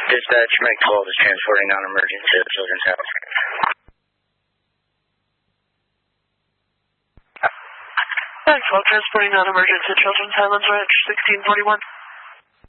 Dispatch, Mike 12 is transporting non-emergent to Children's House. Mike 12 transporting non-emergent to Children's Highlands Ranch, 1641.